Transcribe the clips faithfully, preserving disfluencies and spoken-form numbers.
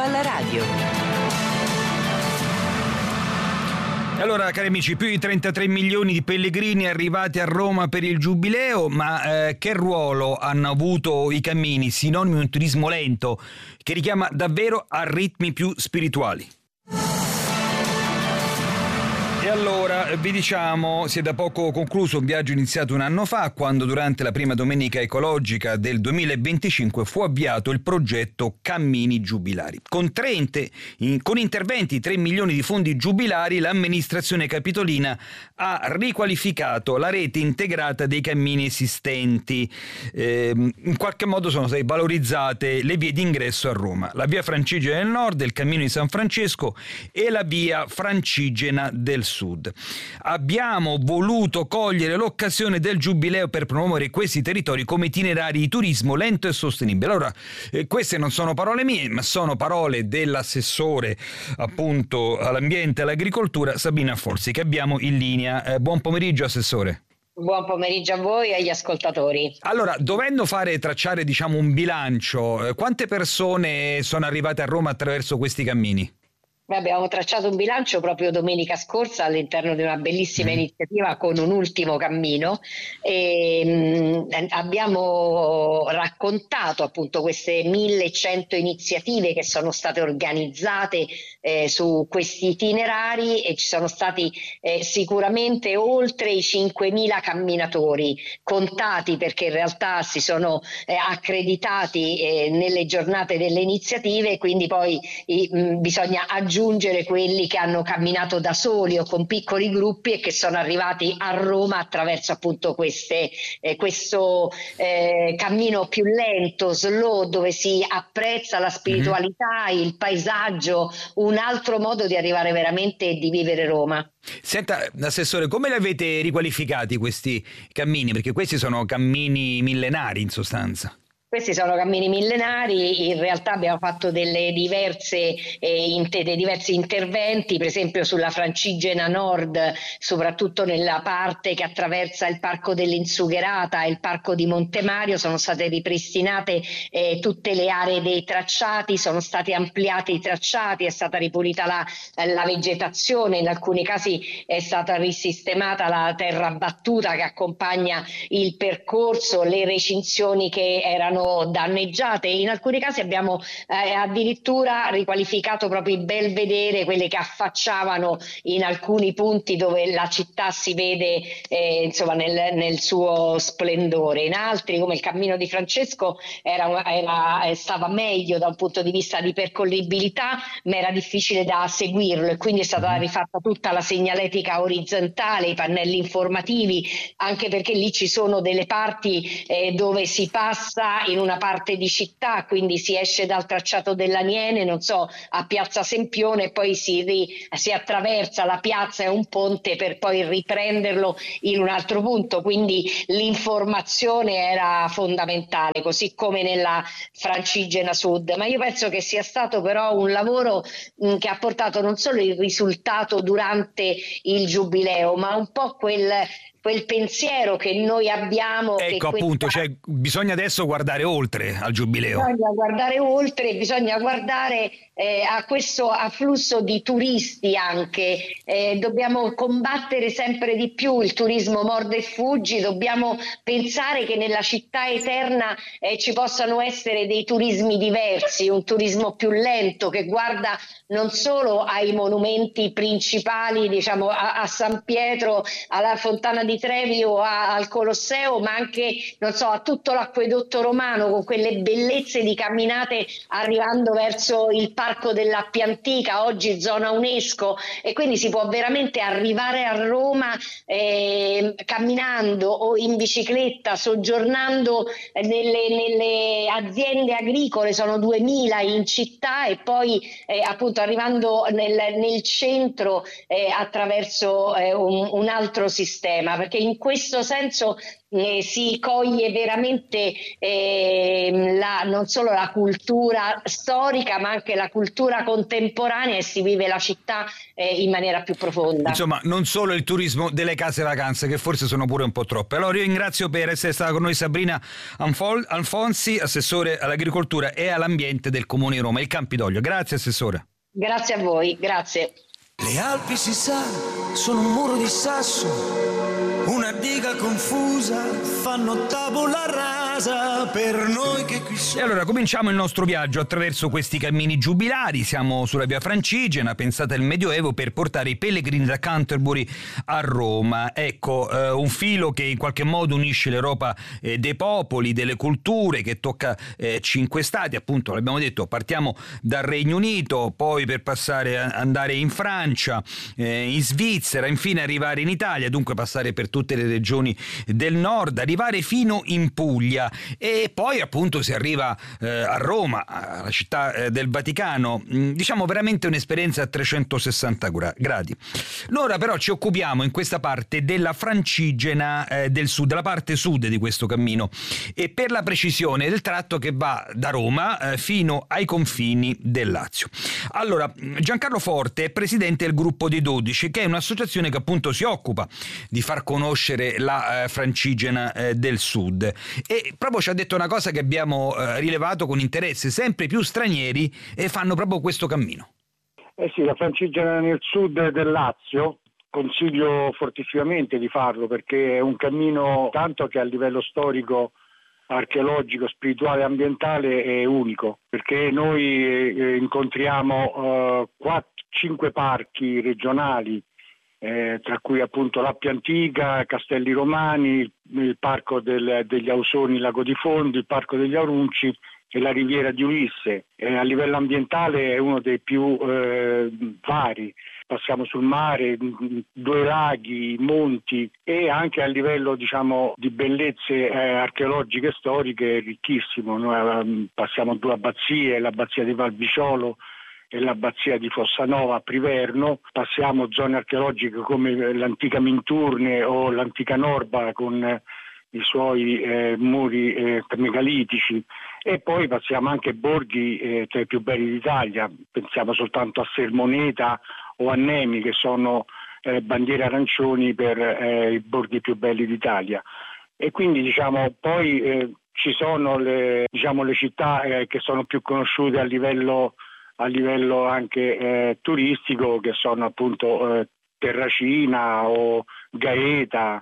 alla radio. Allora, cari amici, più di trentatré milioni di pellegrini arrivati a Roma per il Giubileo, ma eh, che ruolo hanno avuto i cammini, sinonimo di un turismo lento che richiama davvero a ritmi più spirituali? E allora vi diciamo, si è da poco concluso un viaggio iniziato un anno fa, quando durante la prima domenica ecologica del duemilaventicinque fu avviato il progetto Cammini Giubilari. Con, trenta, in, con interventi di tre milioni di fondi giubilari, l'amministrazione capitolina ha riqualificato la rete integrata dei cammini esistenti. Eh, in qualche modo sono state valorizzate le vie d'ingresso a Roma: la via Francigena del Nord, il cammino di San Francesco e la via Francigena del Sud. Abbiamo voluto cogliere l'occasione del Giubileo per promuovere questi territori come itinerari di turismo lento e sostenibile. Allora, eh, queste non sono parole mie, ma sono parole dell'assessore appunto all'ambiente e all'agricoltura Sabina Forzi, che abbiamo in linea. Eh, buon pomeriggio, assessore. Buon pomeriggio a voi e agli ascoltatori. Allora, dovendo fare tracciare diciamo un bilancio, eh, quante persone sono arrivate a Roma attraverso questi cammini? Beh, abbiamo tracciato un bilancio proprio domenica scorsa all'interno di una bellissima iniziativa con un ultimo cammino e mh, abbiamo raccontato appunto queste millecento iniziative che sono state organizzate eh, su questi itinerari, e ci sono stati eh, sicuramente oltre i cinquemila camminatori contati, perché in realtà si sono eh, accreditati eh, nelle giornate delle iniziative, quindi poi i, mh, bisogna aggiungere aggiungere quelli che hanno camminato da soli o con piccoli gruppi e che sono arrivati a Roma attraverso appunto queste, eh, questo eh, cammino più lento, slow, dove si apprezza la spiritualità, mm-hmm. il paesaggio, un altro modo di arrivare veramente e di vivere Roma. Senta, assessore, come li avete riqualificati questi cammini? Perché questi sono cammini millenari in sostanza. Questi sono cammini millenari, in realtà abbiamo fatto delle diverse, eh, inter- dei diversi interventi, per esempio sulla Francigena Nord, soprattutto nella parte che attraversa il Parco dell'Insugherata e il Parco di Montemario, sono state ripristinate eh, tutte le aree dei tracciati, sono stati ampliati i tracciati, è stata ripulita la, la vegetazione, in alcuni casi è stata risistemata la terra battuta che accompagna il percorso, le recinzioni che erano danneggiate. In alcuni casi abbiamo eh, addirittura riqualificato proprio i belvedere, quelle che affacciavano in alcuni punti dove la città si vede eh, insomma nel, nel suo splendore. In altri, come il Cammino di Francesco, era, era, stava meglio da un punto di vista di percorribilità, ma era difficile da seguirlo, e quindi è stata rifatta tutta la segnaletica orizzontale, i pannelli informativi, anche perché lì ci sono delle parti eh, dove si passa in una parte di città, quindi si esce dal tracciato dell'Aniene, non so, a Piazza Sempione, e poi si, ri, si attraversa la piazza e un ponte per poi riprenderlo in un altro punto, quindi l'informazione era fondamentale, così come nella Francigena Sud. Ma io penso che sia stato però un lavoro mh, che ha portato non solo il risultato durante il Giubileo, ma un po' quel quel pensiero che noi abbiamo. Ecco, che appunto, questa... cioè, bisogna adesso guardare oltre al Giubileo. Bisogna guardare oltre, bisogna guardare eh, a questo afflusso di turisti anche. Eh, dobbiamo combattere sempre di più il turismo morda e fuggi, dobbiamo pensare che nella città eterna eh, ci possano essere dei turismi diversi, un turismo più lento che guarda non solo ai monumenti principali, diciamo a, a San Pietro, alla Fontana di Trevi o a, al Colosseo, ma anche, non so, a tutto l'acquedotto romano, con quelle bellezze di camminate arrivando verso il Parco dell'Appia Antica, oggi zona UNESCO, e quindi si può veramente arrivare a Roma eh, camminando o in bicicletta, soggiornando nelle, nelle aziende agricole, sono duemila in città, e poi eh, appunto arrivando nel, nel centro eh, attraverso eh, un, un altro sistema. perché in questo senso eh, si coglie veramente eh, la, non solo la cultura storica ma anche la cultura contemporanea, e si vive la città eh, in maniera più profonda. Insomma, non solo il turismo delle case vacanze, che forse sono pure un po' troppe. Allora io ringrazio per essere stata con noi Sabrina Anfol- Alfonsi, assessore all'agricoltura e all'ambiente del Comune di Roma, il Campidoglio. Grazie assessore. Grazie a voi, grazie. Le Alpi, si sa, sono un muro di sasso, una diga confusa, fanno tabula rasa per noi che qui siamo. E allora cominciamo il nostro viaggio attraverso questi cammini giubilari. Siamo sulla via Francigena, pensata al Medioevo, per portare i pellegrini da Canterbury a Roma. Ecco, eh, un filo che in qualche modo unisce l'Europa eh, dei popoli, delle culture, che tocca eh, cinque stati, appunto l'abbiamo detto, partiamo dal Regno Unito, poi per passare a andare in Francia, eh, in Svizzera, infine arrivare in Italia, dunque passare per tutte le regioni del nord, arrivare fino in Puglia e poi appunto si arriva eh, a Roma, alla città eh, del Vaticano. Mm, diciamo veramente un'esperienza a trecentosessanta gradi. Noi ora però ci occupiamo in questa parte della Francigena eh, del sud, della parte sud di questo cammino, e per la precisione del tratto che va da Roma eh, fino ai confini del Lazio. Allora, Giancarlo Forte è presidente del gruppo dei dodici, che è un'associazione che appunto si occupa di far conoscere la eh, Francigena eh, del Sud, e proprio ci ha detto una cosa che abbiamo eh, rilevato con interesse: sempre più stranieri eh, fanno proprio questo cammino. Eh sì, la Francigena nel sud del Lazio consiglio fortissimamente di farlo, perché è un cammino tanto che a livello storico, archeologico, spirituale e ambientale è unico, perché noi eh, incontriamo eh, quattro, cinque parchi regionali, eh, tra cui appunto l'Appia Antica, Castelli Romani, il, il parco del, degli Ausoni, Lago di Fondo, il parco degli Aurunci e la riviera di Ulisse. Eh, a livello ambientale è uno dei più eh, vari. Passiamo sul mare, due laghi, monti, e anche a livello diciamo di bellezze eh, archeologiche e storiche è ricchissimo. Noi eh, passiamo due abbazie, l'abbazia di Valbiciolo e l'abbazia di Fossanova a Priverno, passiamo zone archeologiche come l'antica Minturne o l'antica Norba con eh, i suoi eh, muri eh, megalitici, e poi passiamo anche borghi eh, tra i più belli d'Italia. Pensiamo soltanto a Sermoneta o a Nemi, che sono eh, bandiere arancioni per eh, i borghi più belli d'Italia. E quindi diciamo poi eh, ci sono le, diciamo, le città eh, che sono più conosciute a livello, a livello anche eh, turistico, che sono appunto eh, Terracina o Gaeta.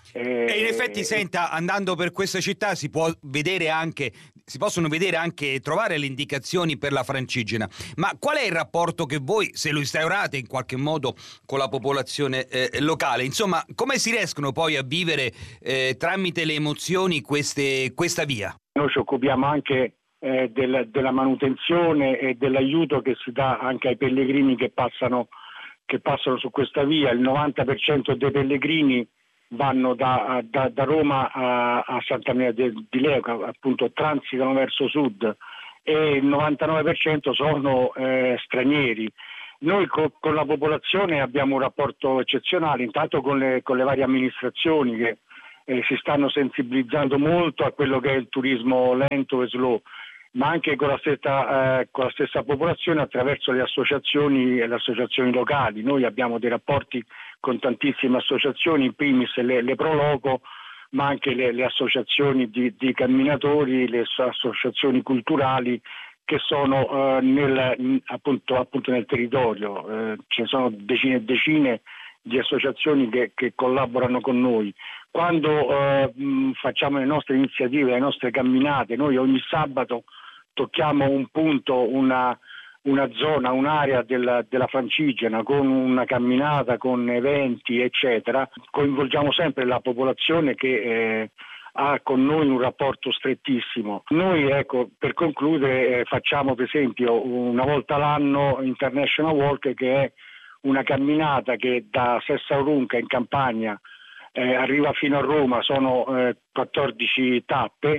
E in effetti, senta, andando per questa città si può vedere anche, si possono vedere anche, trovare le indicazioni per la Francigena. Ma qual è il rapporto che voi, se lo instaurate in qualche modo, con la popolazione eh, locale? Insomma, come si riescono poi a vivere eh, tramite le emozioni queste, questa via? Noi ci occupiamo anche eh, del, della manutenzione e dell'aiuto che si dà anche ai pellegrini che passano, che passano su questa via. Il novanta per cento dei pellegrini vanno da, da, da Roma a, a Santa Maria di Leuca, appunto transitano verso sud, e il novantanove per cento sono eh, stranieri. Noi co, con la popolazione abbiamo un rapporto eccezionale, intanto con le, con le varie amministrazioni che eh, si stanno sensibilizzando molto a quello che è il turismo lento e slow, ma anche con la stessa, eh, con la stessa popolazione attraverso le associazioni e le associazioni locali. Noi abbiamo dei rapporti con tantissime associazioni, in primis le, le Proloco, ma anche le, le associazioni di, di camminatori, le associazioni culturali che sono eh, nel, appunto, appunto nel territorio. Eh, ce ne sono decine e decine di associazioni che, che collaborano con noi. Quando eh, mh, facciamo le nostre iniziative, le nostre camminate, noi ogni sabato tocchiamo un punto, una, una zona, un'area della, della Francigena con una camminata, con eventi, eccetera. Coinvolgiamo sempre la popolazione che eh, ha con noi un rapporto strettissimo. Noi, ecco, per concludere, eh, facciamo per esempio una volta l'anno International Walk, che è una camminata che da Sessaurunca in Campania eh, arriva fino a Roma, sono eh, quattordici tappe,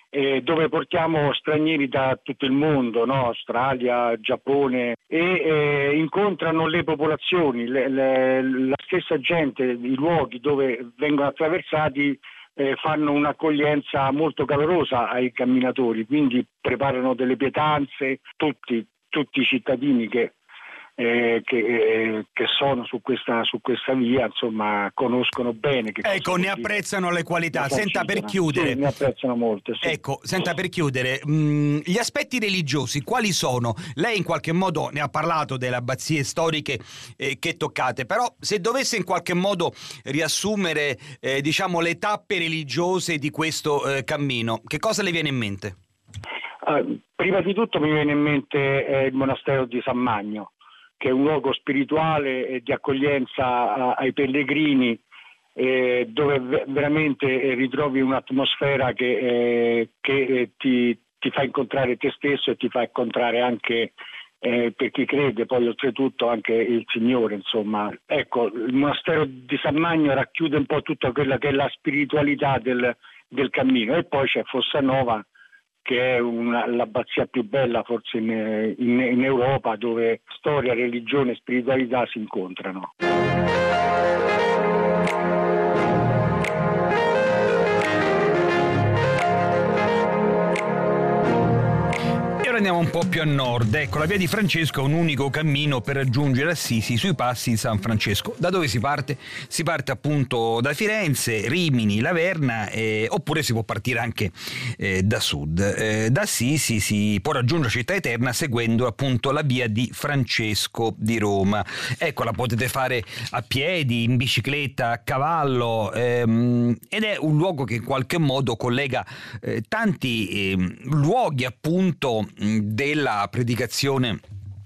eh, dove portiamo stranieri da tutto il mondo, no? Australia, Giappone, e eh, incontrano le popolazioni, le, le, la stessa gente, i luoghi dove vengono attraversati eh, fanno un'accoglienza molto calorosa ai camminatori, quindi preparano delle pietanze, tutti, tutti i cittadini che Eh, che, eh, che sono su questa, su questa via, insomma, conoscono bene che ecco, ne apprezzano le qualità. Senta, per chiudere, sì, ne apprezzano molto, sì. Ecco, senta, per chiudere, mh, gli aspetti religiosi quali sono? Lei in qualche modo ne ha parlato delle abbazie storiche eh, che toccate, però se dovesse in qualche modo riassumere eh, diciamo le tappe religiose di questo eh, cammino, che cosa le viene in mente? Uh, prima di tutto mi viene in mente eh, il monastero di San Magno, che è un luogo spirituale e di accoglienza a, ai pellegrini, eh, dove v- veramente eh, ritrovi un'atmosfera che, eh, che eh, ti, ti fa incontrare te stesso e ti fa incontrare anche, eh, per chi crede, poi oltretutto anche il Signore, insomma. Ecco, il monastero di San Magno racchiude un po' tutta quella che è la spiritualità del, del cammino, e poi c'è Fossanova, che è una, l'abbazia più bella forse in, in, in Europa, dove storia, religione e spiritualità si incontrano. Andiamo un po' più a nord. Ecco, la via di Francesco è un unico cammino per raggiungere Assisi sui passi di San Francesco. Da dove si parte? Si parte appunto da Firenze, Rimini, Laverna, eh, oppure si può partire anche eh, da sud. Eh, da Assisi si può raggiungere Città Eterna seguendo appunto la via di Francesco di Roma. Ecco, la potete fare a piedi, in bicicletta, a cavallo, ehm, ed è un luogo che in qualche modo collega eh, tanti eh, luoghi appunto della predicazione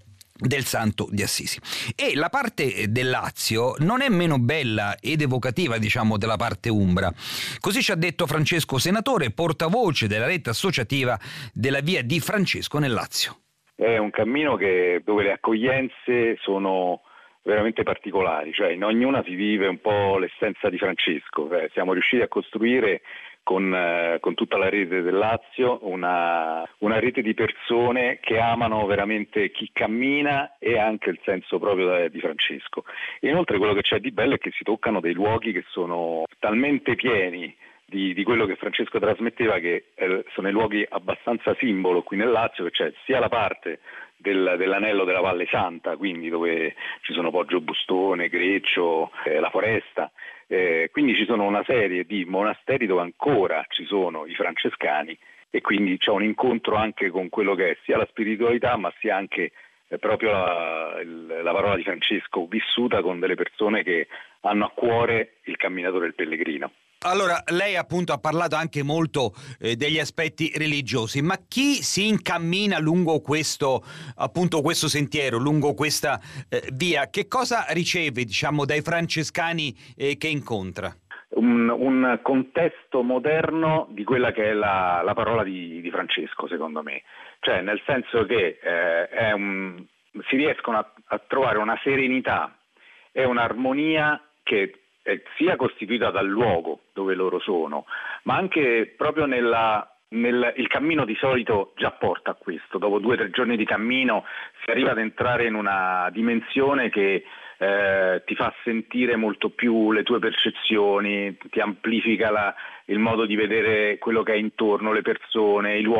del Santo di Assisi. E la parte del Lazio non è meno bella ed evocativa, diciamo, della parte umbra. Così ci ha detto Francesco Senatore, portavoce della rete associativa della via di Francesco nel Lazio. È un cammino che, dove le accoglienze sono veramente particolari, cioè in ognuna si vive un po' l'essenza di Francesco. Cioè, siamo riusciti a costruire Con, eh, con tutta la rete del Lazio, una, una rete di persone che amano veramente chi cammina e anche il senso proprio da, di Francesco. Inoltre quello che c'è di bello è che si toccano dei luoghi che sono talmente pieni di, di quello che Francesco trasmetteva, che eh, sono i luoghi abbastanza simbolo qui nel Lazio, che c'è sia la parte del, dell'anello della Valle Santa, quindi dove ci sono Poggio Bustone, Greccio, eh, la Foresta. Eh, quindi ci sono una serie di monasteri dove ancora ci sono i francescani, e quindi c'è un incontro anche con quello che è sia la spiritualità, ma sia anche eh, proprio la, il, la parola di Francesco vissuta con delle persone che hanno a cuore il camminatore e il pellegrino. Allora, lei appunto ha parlato anche molto eh, degli aspetti religiosi, ma chi si incammina lungo questo appunto questo sentiero, lungo questa eh, via, che cosa riceve, diciamo, dai francescani eh, che incontra? Un, un contesto moderno di quella che è la, la parola di, di Francesco, secondo me, cioè nel senso che eh, è un, si riescono a, a trovare una serenità e un'armonia che è sia costituita dal luogo dove loro sono, ma anche proprio nella, nel il cammino di solito già porta a questo. Dopo due o tre giorni di cammino si arriva ad entrare in una dimensione che eh, ti fa sentire molto più le tue percezioni, ti amplifica la, il modo di vedere quello che è intorno, le persone, i luoghi.